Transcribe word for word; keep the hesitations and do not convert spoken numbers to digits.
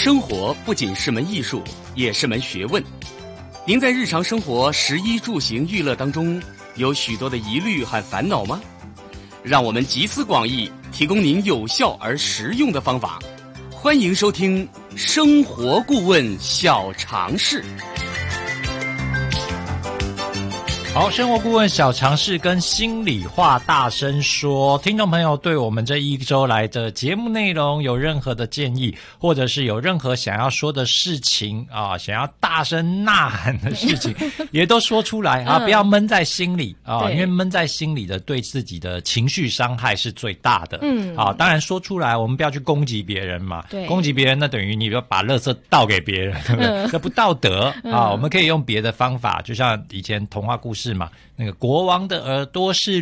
生活不仅是门艺术，也是门学问。您在日常生活食衣住行娱乐当中，有许多的疑虑和烦恼吗？让我们集思广益，提供您有效而实用的方法。欢迎收听生活顾问小常识。 好，生活顾问小常识跟心里话大声说，听众朋友对我们这一周来的节目内容有任何的建议，或者是有任何想要说的事情啊，想要大声呐喊的事情，也都说出来啊，不要闷在心里啊，因为闷在心里的对自己的情绪伤害是最大的。嗯，啊，当然说出来，我们不要去攻击别人嘛，对，攻击别人那等于你就把垃圾倒给别人，对不对？嗯、这不道德啊，我们可以用别的方法，就像以前童话故事。是嘛？那个国王的耳朵是